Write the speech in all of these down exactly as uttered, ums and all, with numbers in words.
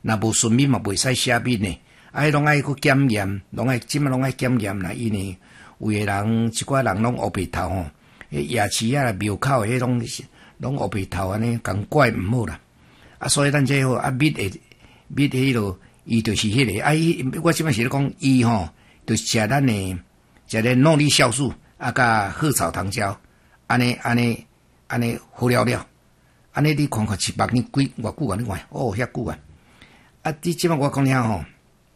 若无顺敏嘛袂使写敏呢。啊，迄拢爱去检验，拢爱即马拢爱检验啦。因为有诶人一寡人拢黑白头吼，迄牙齿啊、庙口诶迄拢拢黑白头安尼，共怪毋好啦。啊，所以咱这好啊，蜜诶蜜迄落，伊就是迄、那个啊，伊我即摆是咧讲伊吼，就是食咱诶食咧诺丽酵素啊，甲褐草糖胶，安尼安尼安尼好了了。安尼你看看七八年几偌久啊？你看哦，遐久啊！啊，你即摆我讲了吼。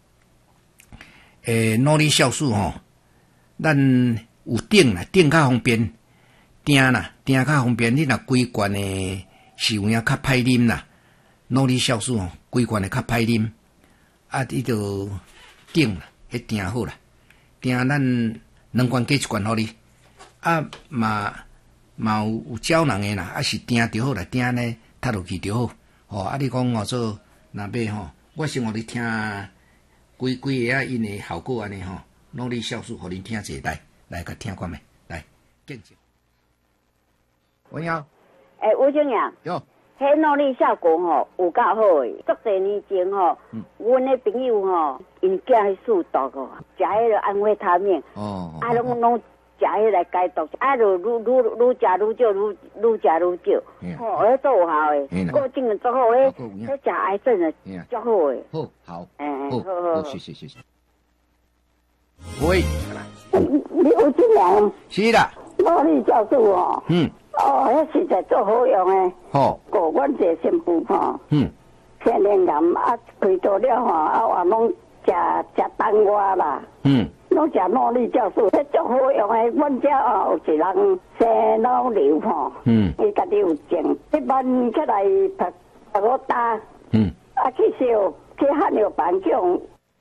诶，诺丽酵素吼，咱有订啦，订较方便，订啦，订较方便。你若规罐诶，是有影较歹啉啦。诺丽酵素吼，规罐诶较歹啉，啊，你就订啦，迄订好啦，订咱两罐计一罐互你，啊嘛嘛有有胶囊诶啦，啊是订就好啦，订呢塌落去就好。吼、哦，啊你讲哦做若要吼，我先互你听。规规个啊，因诶效果安尼吼，诺丽酵素，互恁听者来，来甲听看觅，来见证。喂，你好。 诶、欸，吴先生。 哟。 迄诺丽效果吼有够好诶，足侪年前吼，嗯，阮诶朋友吼，因惊迄数毒个，食迄个安非他命，哦，啊，拢拢食迄来解毒，啊，就愈愈愈食愈少，愈愈食愈少，吼，迄做有效诶，个精神足好诶，迄食癌症诶，足好诶。 好，好， 诶， 好，好，谢谢，谢谢。喂， 你有这样？ 是啦。 诺丽酵素哦。 嗯。 哦，迄实在足好用诶。 好。 过阮一个新妇吼。 嗯。 天然癌啊，开刀了吼，啊，我拢食食冬瓜啦。嗯。拢食诺丽酵素，迄足好用诶。阮遮哦有一人生脑瘤吼。嗯。伊家己有种，一般起来拍拍我打。嗯。啊，去烧去汉药房用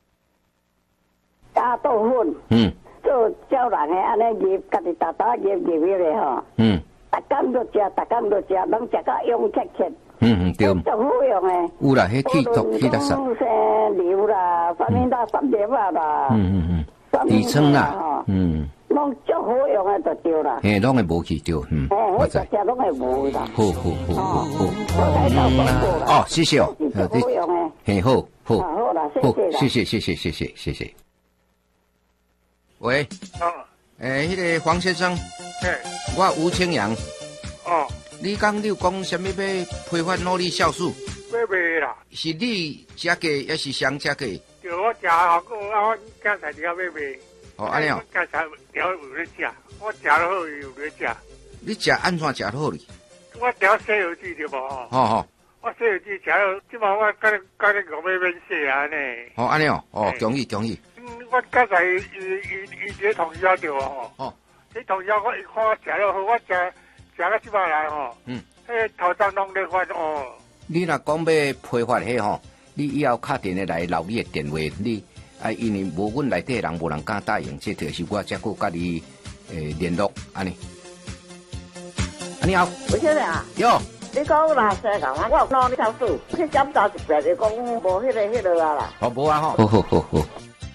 打豆粉。嗯。做少人诶，安尼入家己打打入入入咧吼。嗯。逐工都食，逐工都食，拢食到勇切切。嗯嗯，对。足好用诶。 有啦，迄气毒气得少。 生瘤啦，三面大三碟啊啦。嗯嗯嗯。 底层啦。嗯。 拢足好用诶，就对啦。 嘿，拢会无去对，嗯。 我知。食拢会无啦。 好好好好好。哦，谢谢哦。 好用诶。 嘿，好好。 好啦，谢谢。 谢谢谢谢谢谢谢谢。喂。 哦。 诶，迄个黄先生。 嘿。 我吴清扬。 哦。 你讲你有讲什么要批发诺丽酵素？ 要卖啦。 是你食过，还是谁食过？ 就我食好过，啊，我刚才了要卖。 哦，安尼哦。 刚才了有咧食，我食了好有咧食。 你食安怎食好哩？ 我调西药剂对无？哦哦。 我西药剂食了，即马我甲你甲你讲要免洗啊呢。 哦，安尼哦，哦，恭喜恭喜。 我刚才伊伊伊这同事对哦。哦。这同事我一看我食了好，我食食到即马来吼。嗯。迄头张拢咧发哦。 你若讲要批发迄吼，你以后敲电话来留你的电话，你啊，因为无阮内底人无人敢答应，这就是我才去甲你诶联络安尼。你好。 吴先生啊。 哟。 你讲我哪生讲，我诺丽酵素，去检查一遍，你讲无迄个迄个啊啦。 哦，无啊吼。好好好好。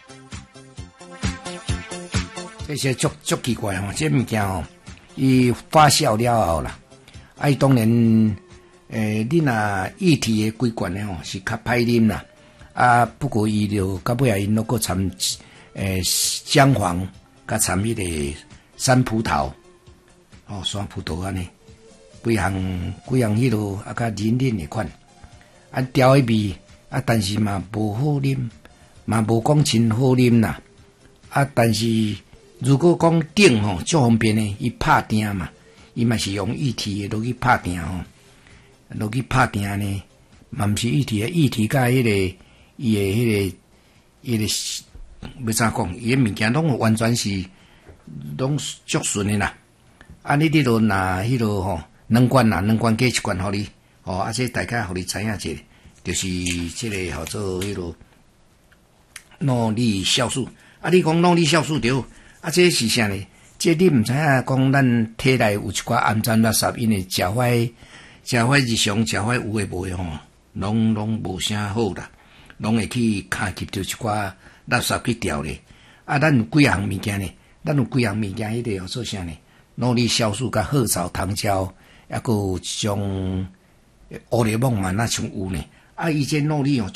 这些足足奇怪吼，这物件吼，伊发酵了后啦，啊，当然，诶、欸，你若液体的规罐的吼是较歹啉啦，啊，不过伊就到尾啊，因拢个掺诶姜黄，甲掺迄个山葡萄，哦，山葡萄安尼，几项几项迄落啊，较黏黏的款，啊，调迄味，啊，但是嘛无好啉，嘛无讲真好啉啦，啊，但是。如果讲顶吼足方便诶，伊拍定嘛，伊嘛是用液体诶落去拍定吼，落去拍定呢，嘛毋是液体诶，液体甲迄个伊诶迄个伊个要怎讲？伊诶物件拢完全是拢足顺诶啦。啊，你伫落拿迄落吼两罐啦，两罐加一罐互你，吼，啊，这大概互你知影者，就是即个号做迄落诺丽酵素。啊，你讲诺丽酵素着。啊，这是啥呢？这你毋知影讲，咱体内有一寡氨酸垃圾，因为食坏、食坏日常食坏有诶无诶吼，拢拢无啥好啦，拢会去卡吸着一寡垃圾去掉咧。啊，咱有几项物件呢？咱有几项物件，迄个叫做啥呢？诺丽酵素甲褐草糖胶，抑个有一种乌雷梦嘛，那像有呢。啊，伊这诺丽哦。